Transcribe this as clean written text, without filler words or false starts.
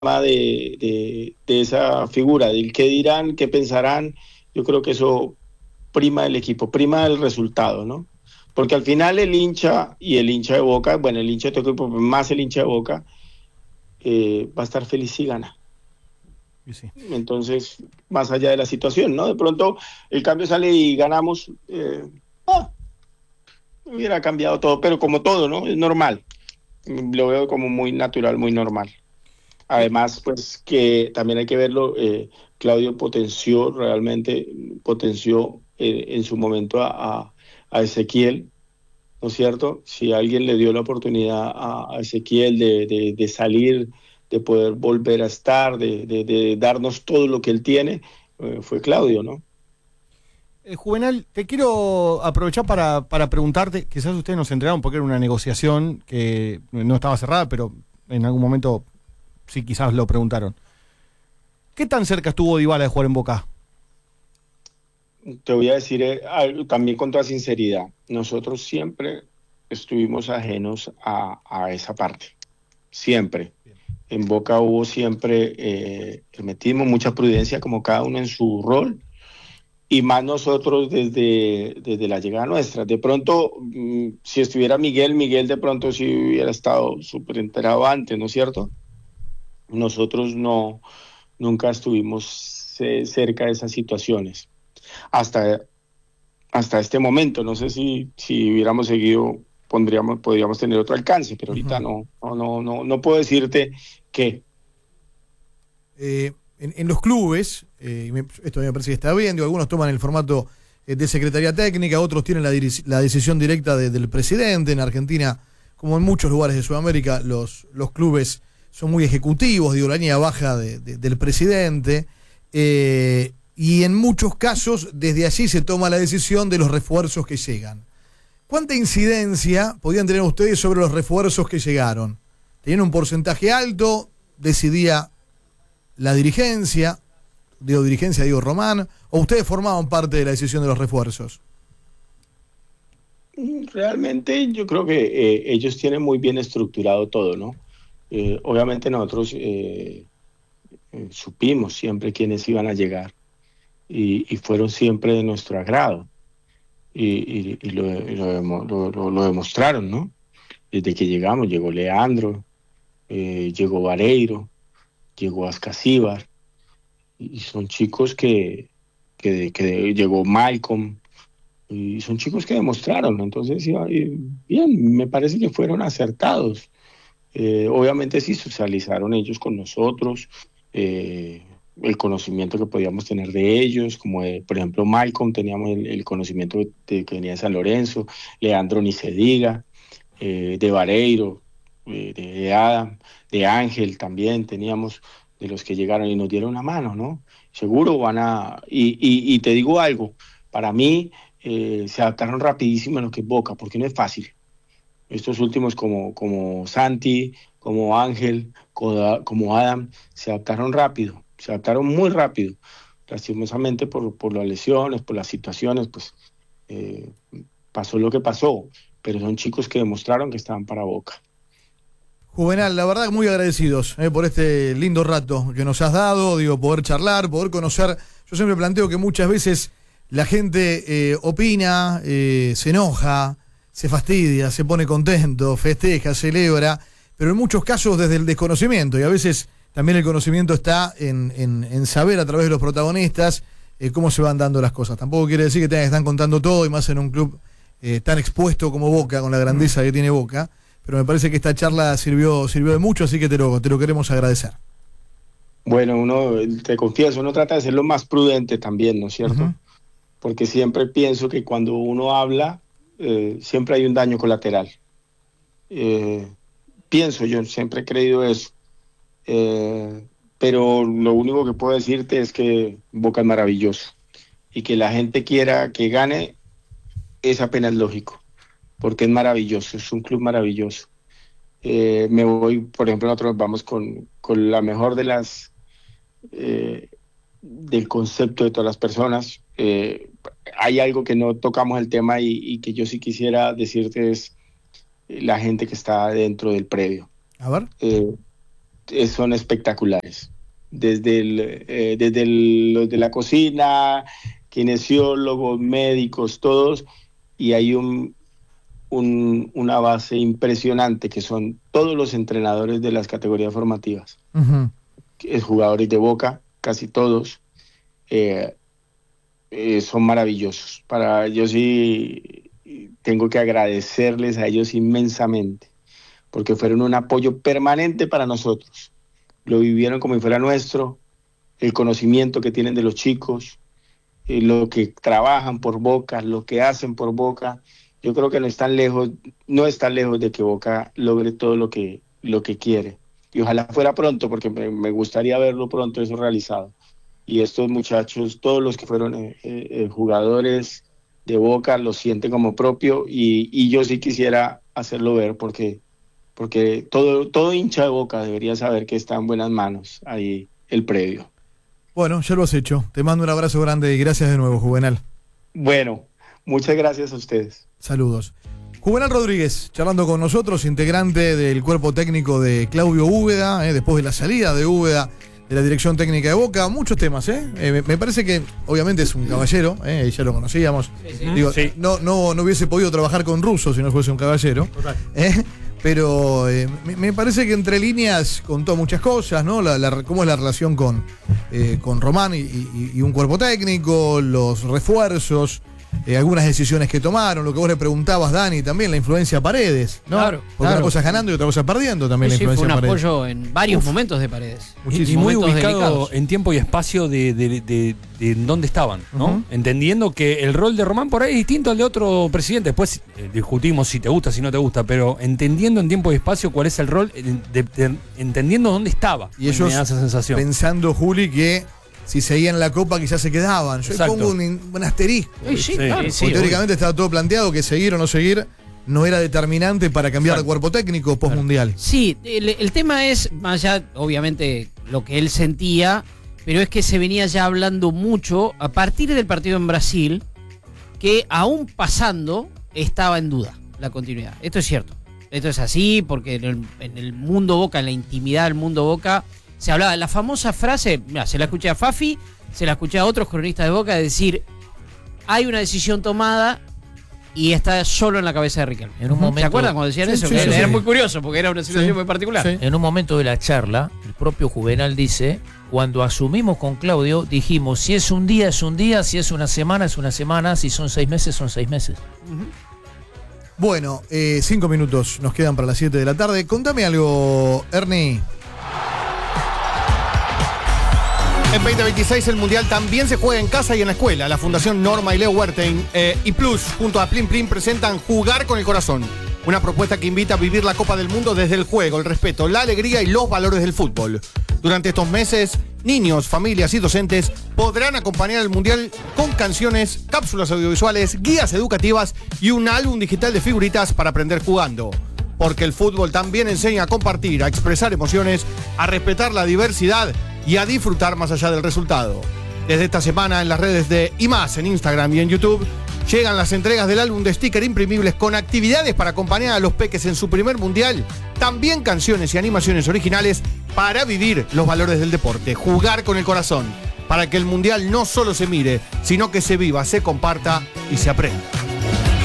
de esa figura, del qué dirán, qué pensarán. Yo creo que eso prima del equipo, prima del resultado, ¿no? Porque al final el hincha y el hincha de Boca, bueno, el hincha de tu equipo, más el hincha de Boca, va a estar feliz si gana. Y sí. Entonces, más allá de la situación, ¿no? De pronto el cambio sale y ganamos, hubiera cambiado todo, pero como todo, ¿no? Es normal. Lo veo como muy natural, muy normal. Eh, Además, pues que también hay que verlo, Claudio potenció realmente, potenció en su momento a Ezequiel, ¿no es cierto? Si alguien le dio la oportunidad a Ezequiel de salir, de poder volver a estar, de darnos todo lo que él tiene, fue Claudio, ¿no? Juvenal, te quiero aprovechar para preguntarte, quizás ustedes nos enteraron porque era una negociación que no estaba cerrada, pero en algún momento sí quizás lo preguntaron. ¿Qué tan cerca estuvo Dybala de jugar en Boca? Te voy a decir algo también con toda sinceridad, nosotros siempre estuvimos ajenos a esa parte, siempre. En Boca hubo siempre, metimos mucha prudencia, como cada uno en su rol, y más nosotros desde la llegada nuestra. De pronto, si estuviera Miguel, Miguel de pronto sí hubiera estado súper enterado antes, ¿no es cierto? Nosotros no, nunca estuvimos cerca de esas situaciones, hasta, hasta este momento. No sé si hubiéramos seguido, podríamos tener otro alcance, pero ahorita Ujú. no puedo decirte que. En los clubes, esto me parece que está bien, digo, algunos toman el formato de secretaría técnica, otros tienen la decisión directa del presidente. En Argentina, como en muchos lugares de Sudamérica, los clubes son muy ejecutivos, digo, la línea baja del presidente, y en muchos casos desde allí se toma la decisión de los refuerzos que llegan. ¿Cuánta incidencia podían tener ustedes sobre los refuerzos que llegaron? ¿Tenían un porcentaje alto? ¿Decidía la dirigencia, digo Román, o ustedes formaban parte de la decisión de los refuerzos? Realmente yo creo que ellos tienen muy bien estructurado todo, ¿no? Obviamente nosotros supimos siempre quiénes iban a llegar y fueron siempre de nuestro agrado y lo demostraron, ¿no? Desde que llegamos, llegó Leandro, llegó Vareiro, llegó Ascasíbar, y son chicos que llegó Malcolm, y son chicos que demostraron, ¿no? Entonces, bien, me parece que fueron acertados. Obviamente sí socializaron ellos con nosotros, el conocimiento que podíamos tener de ellos, como por ejemplo Malcolm, teníamos el conocimiento que venía de San Lorenzo, Leandro ni se diga, de Vareiro, de Adam, de Ángel también teníamos, de los que llegaron y nos dieron una mano, ¿no? Seguro van a. Y te digo algo, para mí se adaptaron rapidísimo a lo que es Boca, porque no es fácil. Estos últimos como Santi, como Ángel, como Adam, se adaptaron rápido, se adaptaron muy rápido. Lastimosamente por las lesiones, por las situaciones, pues eh, pasó lo que pasó, pero son chicos que demostraron que estaban para Boca. Juvenal, la verdad muy agradecidos por este lindo rato que nos has dado, digo, poder charlar, poder conocer. Yo siempre planteo que muchas veces la gente opina, se enoja, se fastidia, se pone contento, festeja, celebra, pero en muchos casos desde el desconocimiento, y a veces también el conocimiento está en saber a través de los protagonistas cómo se van dando las cosas. Tampoco quiere decir que tengan que estar contando todo, y más en un club tan expuesto como Boca, con la grandeza que tiene Boca, pero me parece que esta charla sirvió de mucho, así que te lo queremos agradecer. Bueno, uno, te confieso, uno trata de ser lo más prudente también, ¿no es Ujú. cierto? Porque siempre pienso que cuando uno habla, siempre hay un daño colateral. Eh, Pienso, yo siempre he creído eso. Eh, pero lo único que puedo decirte es que Boca es maravilloso y que la gente quiera que gane es apenas lógico, porque es maravilloso, es un club maravilloso. Me voy, por ejemplo, nosotros vamos con la mejor eh, del concepto de todas las personas. Hay algo que no tocamos el tema y que yo sí quisiera decirte es la gente que está dentro del predio. A ver. Eh, son espectaculares. Desde los de la cocina, kinesiólogos, médicos, todos, y hay una base impresionante que son todos los entrenadores de las categorías formativas. Jugadores de Boca, casi todos, son maravillosos. Yo sí tengo que agradecerles a ellos inmensamente, porque fueron un apoyo permanente para nosotros. Lo vivieron como si fuera nuestro, el conocimiento que tienen de los chicos, lo que trabajan por Boca, lo que hacen por Boca. Yo creo que no está lejos de que Boca logre todo lo que quiere. Y ojalá fuera pronto, porque me gustaría verlo pronto eso realizado. Y estos muchachos, todos los que fueron jugadores de Boca, lo sienten como propio, y yo sí quisiera hacerlo ver, porque todo hincha de Boca debería saber que está en buenas manos ahí el predio. Bueno, ya lo has hecho. Te mando un abrazo grande y gracias de nuevo, Juvenal. Bueno, muchas gracias a ustedes. Saludos. Juvenal Rodríguez, charlando con nosotros, integrante del cuerpo técnico de Claudio Úbeda, después de la salida de Úbeda de la dirección técnica de Boca. Muchos temas, me parece que obviamente es un caballero, ya lo conocíamos. Sí. Digo, sí. No hubiese podido trabajar con Russo si no fuese un caballero. Pero me parece que entre líneas contó muchas cosas, ¿no? Cómo es la relación con Román y un cuerpo técnico, los refuerzos, algunas decisiones que tomaron, lo que vos le preguntabas, Dani, también la influencia a Paredes, ¿no? Claro, porque una cosa es ganando y otra cosa es perdiendo también. Sí, la influencia fue un a Paredes. apoyo en varios momentos de Paredes. Y muy ubicado delicados en tiempo y espacio de dónde estaban, ¿no? Entendiendo que el rol de Román por ahí es distinto al de otro presidente. Después discutimos si te gusta, si no te gusta, pero entendiendo en tiempo y espacio cuál es el rol, entendiendo dónde estaba. Y ellos me da esa sensación. Pensando, Juli, que si seguían la Copa quizás se quedaban. Yo pongo un asterisco. Sí, claro. Porque teóricamente estaba todo planteado que seguir o no seguir no era determinante para cambiar de cuerpo técnico post-mundial. Sí, el tema es, más allá, obviamente, lo que él sentía, pero es que se venía ya hablando mucho a partir del partido en Brasil, que aún pasando estaba en duda la continuidad. Esto es cierto. Esto es así porque en el mundo Boca, en la intimidad del mundo Boca, se hablaba de la famosa frase, mira, se la escuché a Fafi, se la escuché a otros cronistas de Boca, de decir, hay una decisión tomada y está solo en la cabeza de Riquelme. En un momento, ¿Se acuerdan cuando decían eso? Era muy curioso porque era una situación muy particular. Sí. En un momento de la charla, el propio Juvenal dice, cuando asumimos con Claudio, dijimos, si es un día, es un día, si es una semana, es una semana, si son 6 meses, son 6 meses. Bueno, 5 minutos nos quedan para las 7 de la tarde. Contame algo, Ernie. En 2026 el Mundial también se juega en casa y en la escuela. La Fundación Norma y Leo Wertheim y Plus junto a Plim Plim presentan Jugar con el Corazón. Una propuesta que invita a vivir la Copa del Mundo desde el juego, el respeto, la alegría y los valores del fútbol. Durante estos meses, niños, familias y docentes podrán acompañar al Mundial con canciones, cápsulas audiovisuales, guías educativas y un álbum digital de figuritas para aprender jugando. Porque el fútbol también enseña a compartir, a expresar emociones, a respetar la diversidad y a disfrutar más allá del resultado. Desde esta semana en las redes de IMás, en Instagram y en YouTube, llegan las entregas del álbum de sticker imprimibles con actividades para acompañar a los peques en su primer mundial, también canciones y animaciones originales para vivir los valores del deporte, jugar con el corazón, para que el mundial no solo se mire, sino que se viva, se comparta y se aprenda.